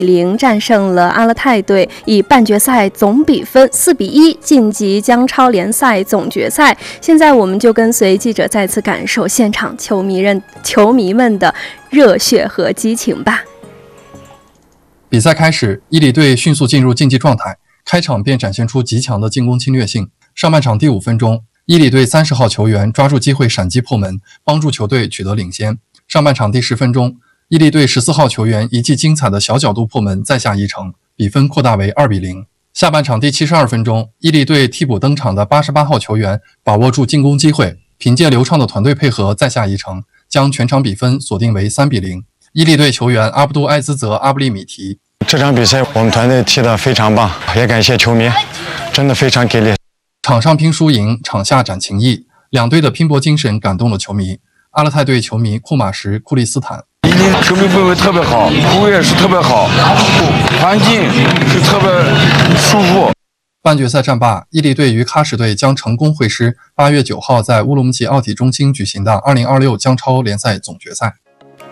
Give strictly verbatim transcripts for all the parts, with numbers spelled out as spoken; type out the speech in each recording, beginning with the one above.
零战胜了阿勒泰队，以半决赛总比分四比一晋级江超联赛总决赛。现在我们就跟随记者再次感受现场球迷人球迷们的热血和激情吧。 比赛开始，伊犁队迅速进入竞技状态，开场便展现出极强的进攻侵略性。上半场第五分钟，伊犁队三十号球员抓住机会闪击破门，帮助球队取得领先。上半场第十分钟，伊犁队十四号球员一记精彩的小角度破门，再下一城，比分扩大为二比零。下半场第七十二分钟，伊犁队替补登场的八十八号球员把握住进攻机会，凭借流畅的团队配合再下一城，将全场比分锁定为三比零。伊犁队球员阿布杜埃兹泽阿布利米提： 这场比赛我们团队踢得非常棒，也感谢球迷，真的非常给力。 场上拼输赢，场下展情谊，两队的拼搏精神感动了球迷。阿勒泰队球迷库马什库利斯坦： 伊犁球迷氛围特别好，服务也是特别好，环境是特别舒服。 半决赛战罢，伊犁队与喀什队将成功会师八月九号在乌鲁木齐奥体中心举行的二零二六江超联赛总决赛。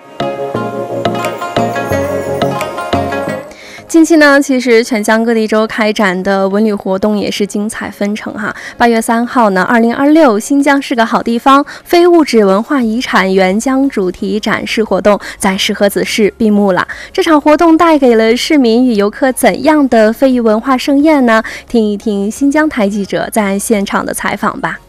近期呢，其实全乡各地州开展的文旅活动也是精彩纷呈哈。八月三号呢，二零二六新疆是个好地方非物质文化遗产援疆主题展示活动在石河子市闭幕了。这场活动带给了市民与游客怎样的非遗文化盛宴呢？听一听新疆台记者在现场的采访吧。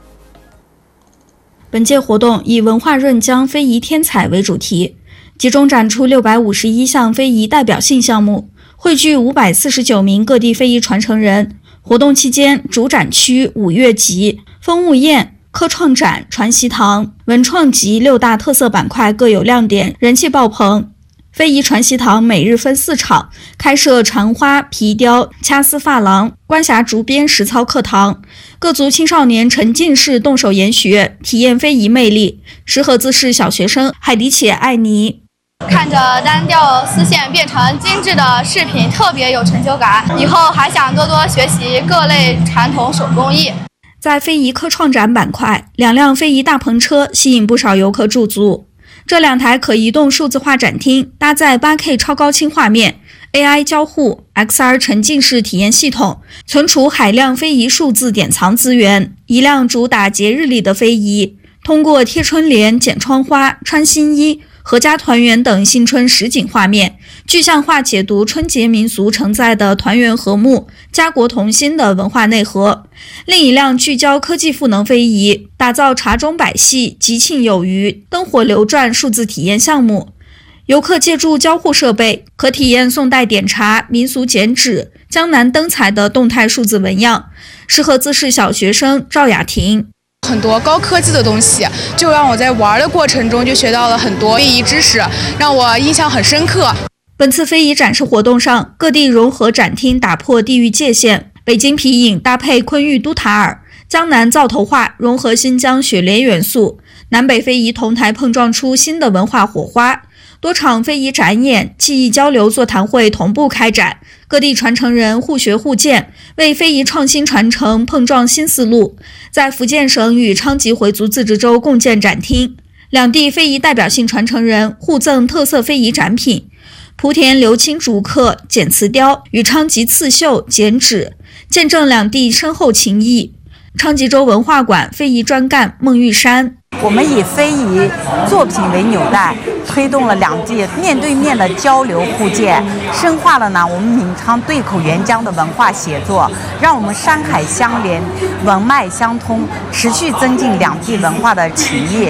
本届活动以文化润疆非遗天彩为主题，集中展出六百五十一项非遗代表性项目，汇聚五百四十九名各地非遗传承人。活动期间，主展区五月集、风物宴、科创展、传习堂、文创集六大特色板块各有亮点，人气爆棚。非遗传习堂每日分四场，开设传花、皮雕、掐丝珐琅、官辖竹编实操课堂，各族青少年沉浸式动手研学，体验非遗魅力。石河子市小学生海迪且艾尼： 看着单调丝线变成精致的饰品，特别有成就感。以后还想多多学习各类传统手工艺。 在非遗科创展板块，两辆非遗大篷车吸引不少游客驻足。这两台可移动数字化展厅搭载 八 K 超高清画面、A I 交互、X R 沉浸式体验系统，存储海量非遗数字典藏资源。一辆主打节日里的非遗，通过贴春联、剪窗花、穿新衣、合家团圆等新春实景画面，具象化解读春节民俗承载的团圆和睦、家国同心的文化内核。另一辆聚焦科技赋能非遗，打造茶中百戏、吉庆有余、灯火流转数字体验项目。游客借助交互设备，可体验宋代点茶、民俗剪纸、江南灯彩的动态数字纹样。石河子市小学生赵雅婷： 很多高科技的东西，就让我在玩的过程中就学到了很多非遗知识，让我印象很深刻。 本次非遗展示活动上，各地融合展厅打破地域界限，北京皮影搭配昆玉都塔尔，江南灶头画融合新疆雪莲元素，南北非遗同台碰撞出新的文化火花。多场非遗展演、技艺交流座谈会同步开展，各地传承人互学互鉴，为非遗创新传承碰撞新思路。在福建省与昌吉回族自治州共建展厅，两地非遗代表性传承人互赠特色非遗展品，莆田刘青竹刻剪瓷雕与昌吉刺绣剪纸，见证两地深厚情谊。昌吉州文化馆非遗专干孟玉山： 我们以非遗作品为纽带，推动了两地面对面的交流互鉴，深化了呢我们闽昌对口援疆的文化协作，让我们山海相连，文脉相通，持续增进两地文化的情谊。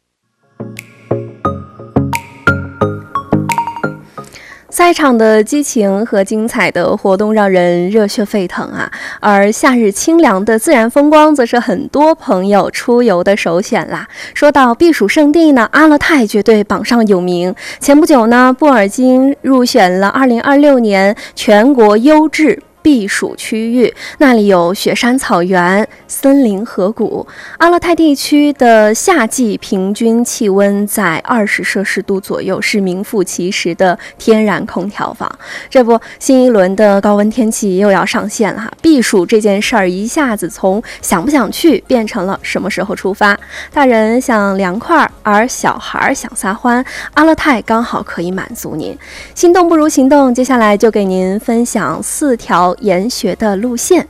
赛场的激情和精彩的活动让人热血沸腾啊！而夏日清凉的自然风光则是很多朋友出游的首选啦。说到避暑胜地呢，阿勒泰绝对榜上有名。前不久呢，布尔津入选了二零二六年全国优质避暑区域，那里有雪山草原、森林河谷。阿勒泰地区的夏季平均气温在二十摄氏度左右，是名副其实的天然空调房。这不，新一轮的高温天气又要上线了哈！避暑这件事儿一下子从想不想去变成了什么时候出发。大人想凉快，而小孩想撒欢，阿勒泰刚好可以满足您。心动不如行动，接下来就给您分享四条研学的路线。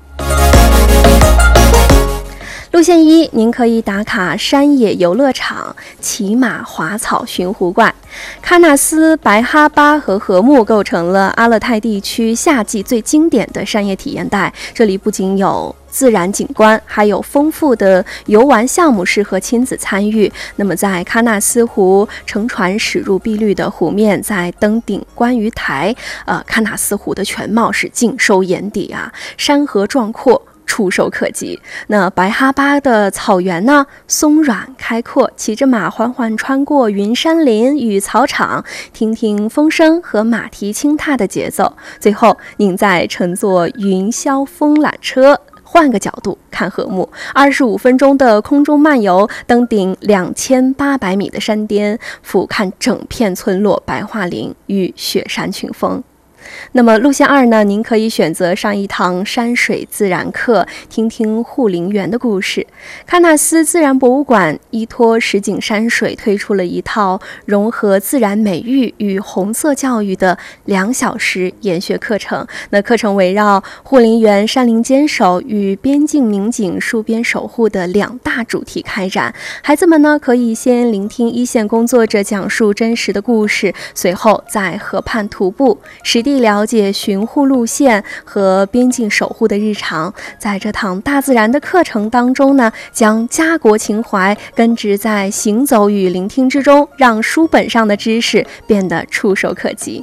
路线一，您可以打卡山野游乐场、骑马滑草寻湖怪。喀纳斯、白哈巴和禾木构成了阿勒泰地区夏季最经典的山野体验带。这里不仅有自然景观，还有丰富的游玩项目适合亲子参与。那么在喀纳斯湖，乘船驶入碧绿的湖面，在登顶观鱼台，呃，喀纳斯湖的全貌是尽收眼底啊，山河壮阔，触手可及。那白哈巴的草原呢，松软开阔，骑着马缓缓穿过云山林与草场，听听风声和马蹄轻踏的节奏。最后，您再乘坐云霄风缆车，换个角度看禾木，二十五分钟的空中漫游，登顶两千八百米的山巅，俯瞰整片村落白桦林与雪山群峰。那么路线二呢，您可以选择上一堂山水自然课，听听护林员的故事。喀纳斯自然博物馆依托实景山水，推出了一套融合自然美育与红色教育的两小时研学课程。那课程围绕护林员、山林坚守与边境民警戍边守护的两大主题开展。孩子们呢，可以先聆听一线工作者讲述真实的故事，随后在河畔徒步，实地了解巡护路线和边境守护的日常。在这堂大自然的课程当中呢，将家国情怀根植在行走与聆听之中，让书本上的知识变得触手可及。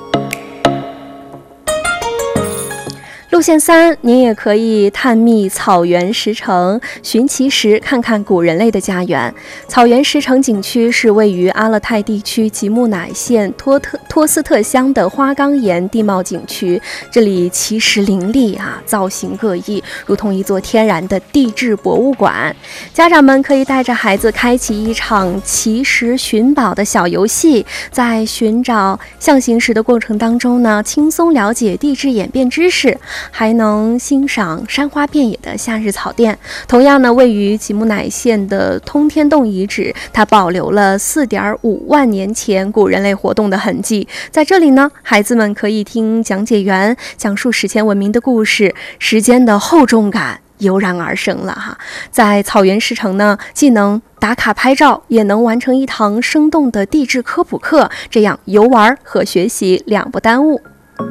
路线三，您也可以探秘草原石城，寻奇石，看看古人类的家园。草原石城景区是位于阿勒泰地区吉木乃县托特托斯特乡的花岗岩地貌景区。这里奇石林立啊，造型各异，如同一座天然的地质博物馆。家长们可以带着孩子开启一场奇石寻宝的小游戏，在寻找象形石的过程当中呢，轻松了解地质演变知识，还能欣赏山花遍野的夏日草甸。同样呢，位于吉木乃县的通天洞遗址，它保留了 四点五万年前古人类活动的痕迹。在这里呢，孩子们可以听讲解员讲述史前文明的故事，时间的厚重感油然而生了哈。在草原石城呢，既能打卡拍照，也能完成一堂生动的地质科普课，这样游玩和学习两不耽误。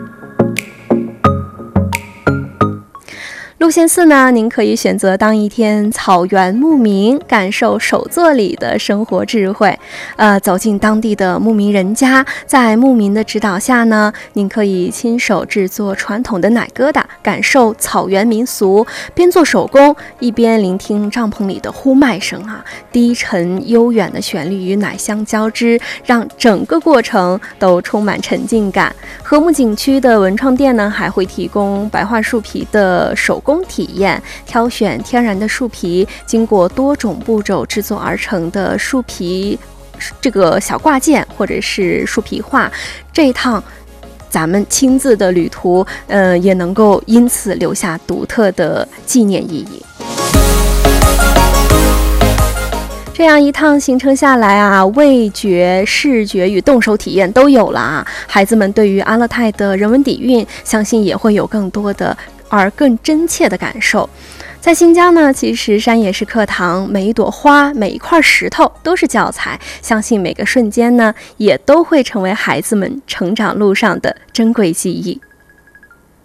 路线四呢，您可以选择当一天草原牧民，感受手作里的生活智慧。呃，走进当地的牧民人家，在牧民的指导下呢，您可以亲手制作传统的奶疙瘩，感受草原民俗，边做手工一边聆听帐篷里的呼麦声啊，低沉悠远的旋律与奶香交织，让整个过程都充满沉浸感。禾木景区的文创店呢，还会提供白桦树皮的手工体验，挑选天然的树皮，经过多种步骤制作而成的树皮这个小挂件或者是树皮画。这一趟咱们亲自的旅途，呃，也能够因此留下独特的纪念意义。这样一趟行程下来啊，味觉、视觉与动手体验都有了啊，孩子们对于阿勒泰的人文底蕴，相信也会有更多的而更真切的感受。在新疆呢，其实山也是课堂，每一朵花，每一块石头都是教材，相信每个瞬间呢，也都会成为孩子们成长路上的珍贵记忆。